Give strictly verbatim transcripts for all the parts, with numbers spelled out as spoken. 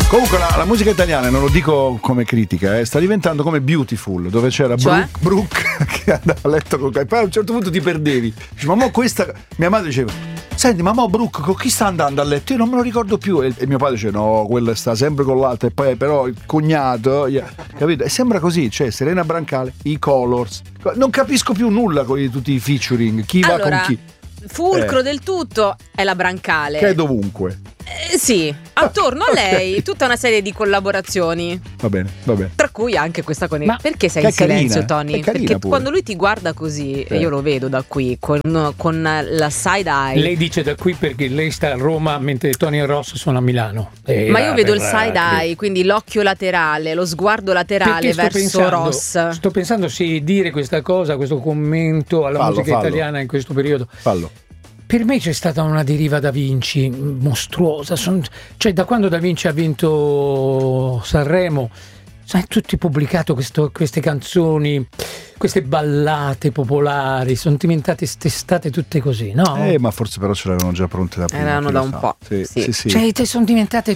Comunque la, la musica italiana, non lo dico come critica, eh, sta diventando come Beautiful, dove c'era cioè? Brooke, Brooke che andava a letto con e poi a un certo punto ti perdevi. Dici, ma mo questa, mia madre diceva, senti, ma mo Brooke con chi sta andando a letto? Io non me lo ricordo più. E, e mio padre dice, no, quella sta sempre con l'altra. E poi però il cognato, yeah, capito? E sembra così, cioè Serena Brancale, i Colors. Non capisco più nulla con i, tutti i featuring, chi allora, va con chi. Fulcro eh. del tutto è la Brancale. Che è dovunque. Eh, sì, attorno a lei okay. tutta una serie di collaborazioni. Va bene, va bene. Tra cui anche questa con il... Perché sei che in silenzio, carina, Tony? Perché pure. Quando lui ti guarda così, e eh. io lo vedo da qui, con, con la side eye. Lei dice da qui perché lei sta a Roma mentre Tony e Ross sono a Milano. Eh, Ma io vedo il side eye, quindi l'occhio laterale, lo sguardo laterale verso pensando, Ross. Sto pensando se dire questa cosa, questo commento alla fallo, musica fallo. italiana in questo periodo. Fallo. Per me c'è stata una deriva Da Vinci mostruosa, Son, cioè da quando Da Vinci ha vinto Sanremo, sai, tutti pubblicato questo, queste canzoni, queste ballate popolari, sono diventate stestate tutte così, no? Eh, ma forse però ce l'avevano già pronte da prima. Erano da un po'. Sì, sì. Sì, sì. Cioè, sono diventate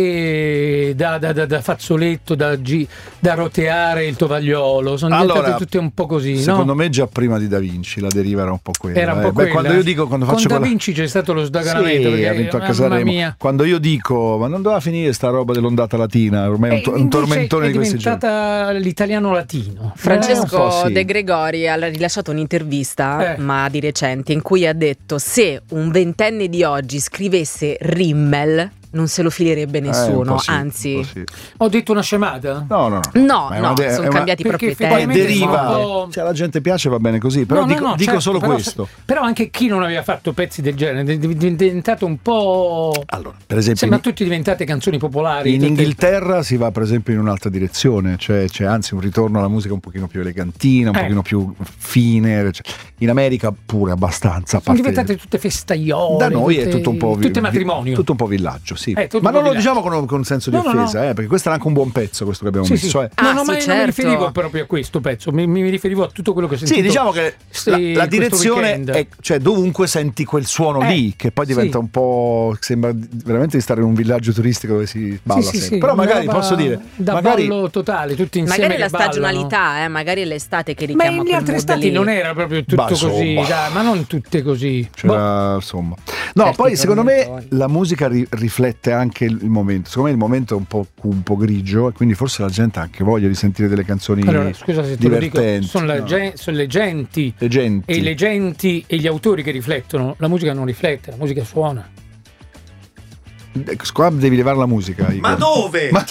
tutte da, da, da, da fazzoletto, da, da roteare il tovagliolo, sono allora, diventate tutte un po' così, secondo no? me già prima di Da Vinci la deriva era un po' quella. Era un po' eh. quella. Beh, quando io dico, quando faccio con Da quella... Vinci c'è stato lo sdaganamento, sì, ha vinto a Sanremo. Quando io dico, ma non doveva finire sta roba dell'ondata latina, ormai è un, to- un tormentone di questi giorni. È diventata l'italiano latino. Francesco eh, sì. De Gregori ha rilasciato un'intervista, eh. ma di recente, in cui ha detto: se un ventenne di oggi scrivesse Rimmel non se lo filerebbe nessuno, eh, sì, anzi sì. Ho detto una scemata? No, no, no, no, no, no de- sono una... cambiati proprio i poi tempi. deriva, po'... cioè la gente piace, va bene così, però no, dico, no, no, dico certo, solo però, questo. Però anche chi non aveva fatto pezzi del genere è diventato un po'... Allora, per esempio, sembra in... tutti diventate canzoni popolari. In tutte... Inghilterra si va per esempio in un'altra direzione, cioè c'è anzi un ritorno alla musica un pochino più elegantina, un eh. pochino più fine. Cioè, in America pure abbastanza. Sono parte... diventate tutte festaiole. Da noi tutte... è tutto un po' vi... tutte matrimonio. Tutto un po' villaggio, sì. Eh, ma non lo villaggio. diciamo con, con senso di no, offesa, no, no. Eh, perché questo era anche un buon pezzo, questo che abbiamo sì, messo. sì. Eh. Ah, no, sì, ma certo. non mi riferivo proprio a questo pezzo, mi, mi riferivo a tutto quello che sentivo. Sì, diciamo che la, la direzione è, cioè dovunque senti quel suono eh, lì, che poi diventa sì. un po', sembra veramente di stare in un villaggio turistico dove si balla sì, sì, sempre. sì, Però magari da, posso dire, da magari ballo totale, tutti insieme. Magari la ballano. stagionalità, eh, magari l'estate che ma richiama in gli altri stati non era proprio tutto bah, così, insomma. dai, ma non tutte così. C'era, boh. Insomma. No, certo, poi secondo me la musica ri- riflette anche il, il momento. Secondo me il momento è un po' un po' grigio e quindi forse la gente ha anche voglia di sentire delle canzoni allora, scusa se te lo dico, divertenti. sono, la no. gen- sono le genti, le genti e le genti e gli autori che riflettono. La musica non riflette, la musica suona. Qua devi levare la musica, Igor. Ma dove? Ma...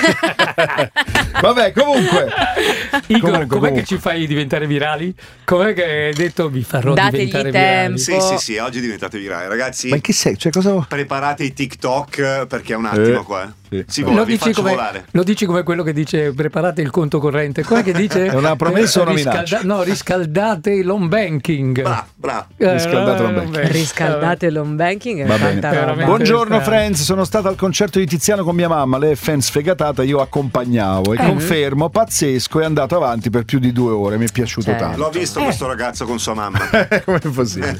Vabbè, comunque Igor, comunque, com'è comunque. che ci fai diventare virali? Com'è che hai detto vi farò Dategli diventare tempo. virali? Sì, sì, sì, oggi diventate virali, ragazzi. Ma in che sei? Cioè, cosa... Preparate i TikTok perché è un attimo Eh, qua. sì. Si vola, Lo vi dici, faccio come, volare. lo dici come quello che dice preparate il conto corrente. Com'è che dice? È una promessa o una minaccia? No, riscaldate l'home banking. Bravo, bravo. Eh, Riscaldate l'home no, banking. vabbè. Riscaldate l'home banking è Va bene. tanta roba. Veramente. Buongiorno questa- friends, sono stato al concerto di Tiziano con mia mamma, lei è fan sfegatata, io accompagnavo e Eh. confermo, pazzesco, è andato avanti per più di due ore, mi è piaciuto Certo. tanto. L'ho visto Eh. questo ragazzo con sua mamma. Come è possibile?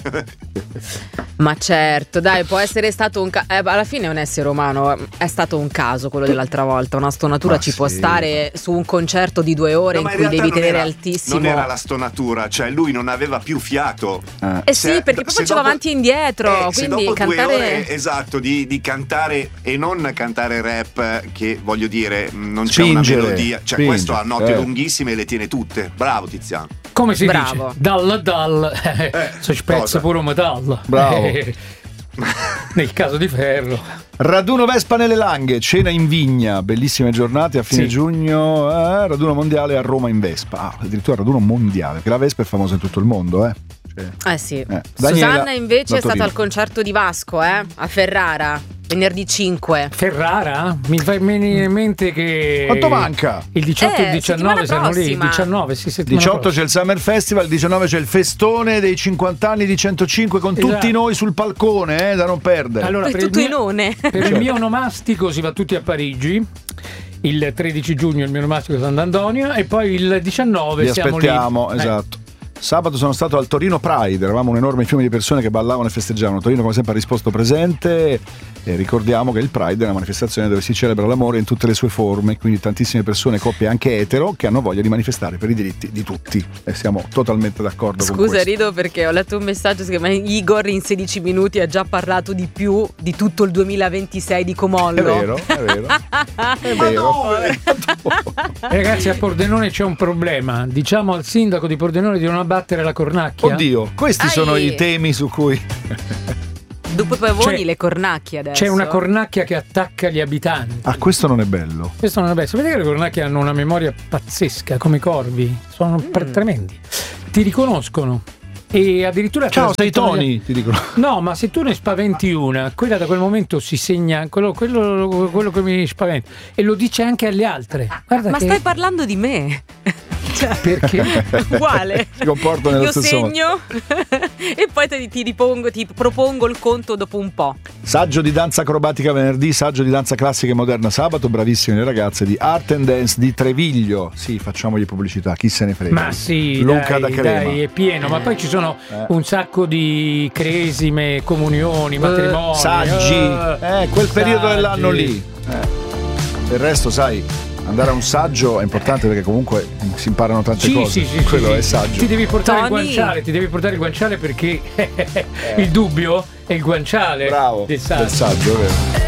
Ma certo, dai, può essere stato un ca- eh, alla fine è un essere umano, è stato un caso quello dell'altra volta, una stonatura Ma ci sì. può stare su un concerto di due ore No, ma in in cui realtà devi non tenere era- altissimo. Non era la stonatura, cioè lui non aveva più fiato. Eh. Eh sì, Se- perché proprio se faceva dopo- avanti e indietro, Eh, se quindi dopo due cantare ore, esatto, di, di cantare e non cantare rap, che voglio dire, non c'è Spingere, una melodia, cioè spinge, questo ha note eh. lunghissime e le tiene tutte. Bravo Tiziano. Come si Bravo. dice? Dal dal. Eh, si spezza cosa? pure un metallo. Bravo. Eh, nel caso di ferro. Raduno Vespa nelle Langhe, cena in vigna, bellissime giornate a fine Sì. giugno, eh, raduno mondiale a Roma in Vespa, ah, addirittura raduno mondiale, perché la Vespa è famosa in tutto il mondo, eh. Cioè, Eh sì. Eh, Daniela, Susanna invece da è stata Torino. al concerto di Vasco, eh, a Ferrara, venerdì cinque. Ferrara? Mi fai venire in mente che Quanto manca? il diciotto e Eh, il diciannove settimana saranno lì. Il prossima. diciannove, sì, settimana diciotto c'è prossima. il Summer Festival, il diciannove c'è il festone dei cinquanta anni di centocinque con Esatto. tutti noi sul palcone, eh, da non perdere. Allora, Poi per il tutto mio- in one. Per il mio onomastico si va tutti a Parigi. Il tredici giugno il mio onomastico è Sant'Antonio e poi il diciannove Vi siamo aspettiamo, lì. Eh. esatto. Sabato sono stato al Torino Pride, eravamo un enorme fiume di persone che ballavano e festeggiavano. Torino come sempre ha risposto presente E ricordiamo che il Pride è una manifestazione dove si celebra l'amore in tutte le sue forme, quindi tantissime persone, coppie anche etero, che hanno voglia di manifestare per i diritti di tutti, e siamo totalmente d'accordo. Scusa, con questo. rido perché ho letto un messaggio che ma Igor in sedici minuti ha già parlato di più di tutto il duemilaventisei di Comollo. È vero, è vero. È vero. Ragazzi, a Pordenone c'è un problema. Diciamo al sindaco di Pordenone di non abbattere la cornacchia. Oddio, questi Ai. sono i temi su cui Dopo Pavoni C'è- le cornacchie adesso. C'è una cornacchia che attacca gli abitanti. ah, questo non è bello. Questo non è bello. Sapete che le cornacchie hanno una memoria pazzesca, come i corvi? Sono per- tremendi. Ti riconoscono. E addirittura Ciao, sei trasmettono gli- Tony, ti dicono. No, ma se tu ne spaventi una, quella da quel momento si segna quello, quello, quello che mi spaventa, e lo dice anche alle altre. Guarda Ma che stai parlando di me? perché? Uguale. Si comporta nello Io stesso modo. segno e poi ti, ti ripongo, ti propongo il conto dopo un po'. Saggio di danza acrobatica venerdì, saggio di danza classica e moderna sabato. Bravissime le ragazze di Art and Dance di Treviglio. Sì, facciamogli pubblicità, chi se ne frega. Ma sì, Luca dai, da Crema. dai, è pieno. Ma poi ci sono Eh. un sacco di cresime, comunioni, matrimoni. Saggi, eh, eh, quel periodo saggi. dell'anno lì. Eh. Del resto, sai, andare a un saggio è importante perché comunque si imparano tante Sì, cose. sì, sì, Quello sì, è sì. saggio. Ti devi portare Tony. il guanciale, ti devi portare il guanciale perché il dubbio è il guanciale Bravo, del saggio. del saggio, è vero.